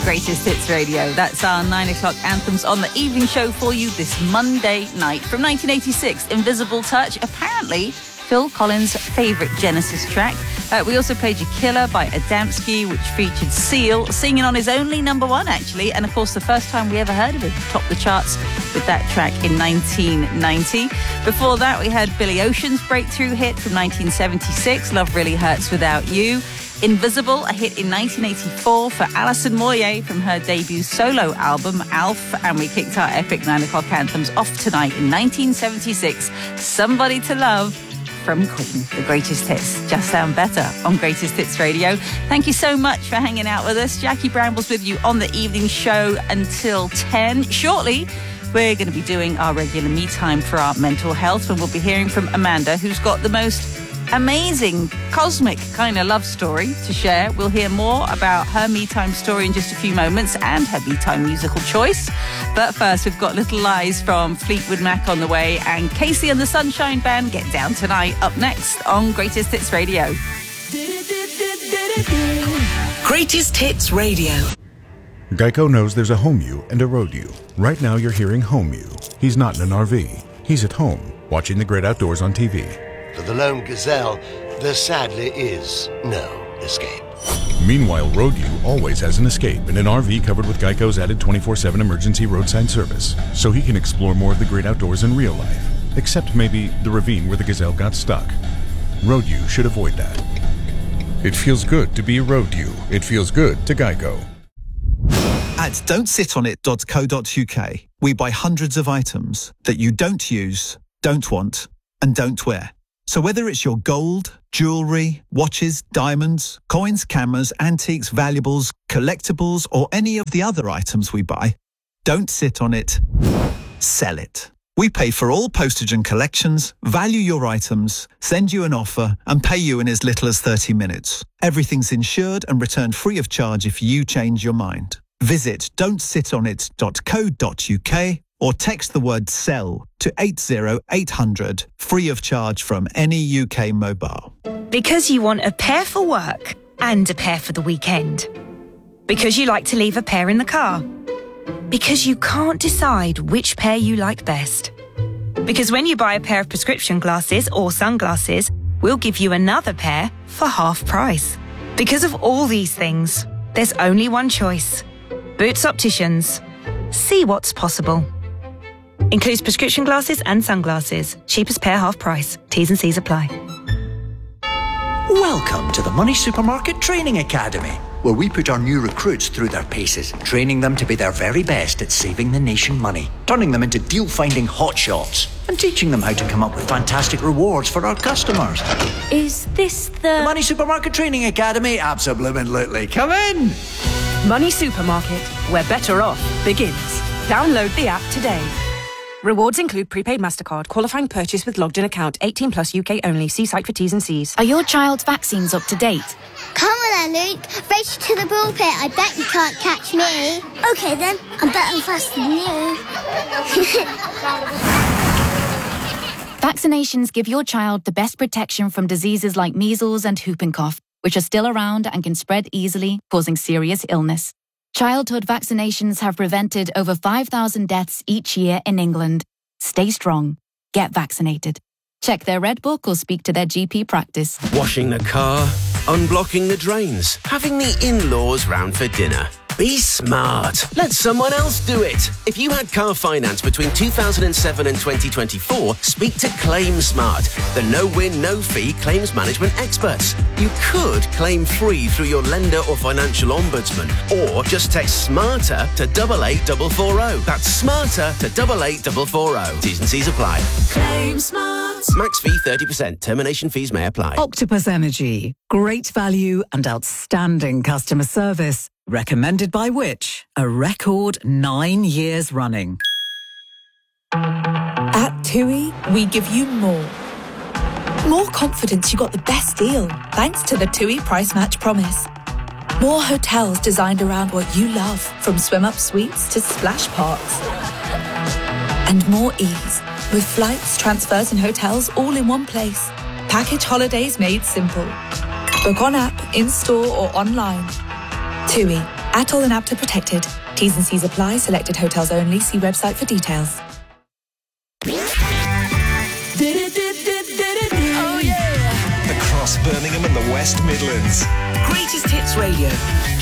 Greatest Hits Radio. That's our 9 o'clock anthems on the evening show for you this Monday night. From 1986, Invisible Touch, apparently Phil Collins' favourite Genesis track. We also played You Killer by Adamski, which featured Seal singing on his only number one, actually. And, of course, the first time we ever heard of him, topped the charts with that track in 1990. Before that, we had Billy Ocean's breakthrough hit from 1976, Love Really Hurts Without You. Invisible, a hit in 1984 for Alison Moyet from her debut solo album, Alf. And we kicked our epic 9 o'clock anthems off tonight in 1976, Somebody to Love from Queen. The greatest hits just sound better on Greatest Hits Radio. Thank you so much for hanging out with us. Jackie Bramble's with you on the evening show until 10. Shortly, we're going to be doing our regular Me Time for our mental health, and we'll be hearing from Amanda, who's got the most amazing, cosmic kind of love story to share. We'll hear more about her Me Time story in just a few moments and her Me Time musical choice. But first, we've got Little Lies from Fleetwood Mac on the way, and Casey and the Sunshine Band Get Down Tonight up next on Greatest Hits Radio. Greatest Hits Radio. Geico knows there's a home you and a road you. Right now you're hearing home you. He's not in an RV. He's at home, watching the great outdoors on TV. For the lone gazelle, there sadly is no escape. Meanwhile, Road U always has an escape in an RV covered with Geico's added 24/7 emergency roadside service, so he can explore more of the great outdoors in real life, except maybe the ravine where the gazelle got stuck. Road U should avoid that. It feels good to be Road U. It feels good to Geico. At don'tsitonit.co.uk, we buy hundreds of items that you don't use, don't want, and don't wear. So whether it's your gold, jewellery, watches, diamonds, coins, cameras, antiques, valuables, collectibles, or any of the other items we buy, don't sit on it, sell it. We pay for all postage and collections, value your items, send you an offer, and pay you in as little as 30 minutes. Everything's insured and returned free of charge if you change your mind. Visit don'tsitonit.co.uk or text the word SELL to 80800, free of charge from any UK mobile. Because you want a pair for work and a pair for the weekend. Because you like to leave a pair in the car. Because you can't decide which pair you like best. Because when you buy a pair of prescription glasses or sunglasses, we'll give you another pair for half price. Because of all these things, there's only one choice. Boots Opticians. See what's possible. Includes prescription glasses and sunglasses. Cheapest pair, half price. T's and C's apply. Welcome to the Money Supermarket Training Academy, where we put our new recruits through their paces, training them to be their very best at saving the nation money, turning them into deal-finding hotshots, and teaching them how to come up with fantastic rewards for our customers. Is this the Money Supermarket Training Academy? Absolutely. Come in! Money Supermarket, where better off begins. Download the app today. Rewards include prepaid MasterCard, qualifying purchase with logged-in account, 18 plus UK only. See site for T's and C's. Are your child's vaccines up to date? Come on then, Luke. Race to the ball pit. I bet you can't catch me. Okay then, I'm better and faster than you. Vaccinations give your child the best protection from diseases like measles and whooping cough, which are still around and can spread easily, causing serious illness. Childhood vaccinations have prevented over 5,000 deaths each year in England. Stay strong. Get vaccinated. Check their Red Book or speak to their GP practice. Washing the car, unblocking the drains, having the in-laws round for dinner. Be smart. Let someone else do it. If you had car finance between 2007 and 2024, speak to Claim Smart, the no-win, no-fee claims management experts. You could claim free through your lender or financial ombudsman, or just text SMARTER to 88440. That's SMARTER to 88440. T's and C's apply. Claim Smart. Max fee 30%. Termination fees may apply. Octopus Energy. Great value and outstanding customer service. Recommended by which? A record 9 years running. At TUI, we give you more. More confidence you got the best deal, thanks to the TUI Price Match Promise. More hotels designed around what you love, from swim-up suites to splash parks. And more ease, with flights, transfers and hotels all in one place. Package holidays made simple. Book on app, in-store or online. TUI, Atoll and APTA protected. T's and C's apply. Selected hotels only. See website for details. Oh yeah! Across Birmingham and the West Midlands. Greatest Hits Radio.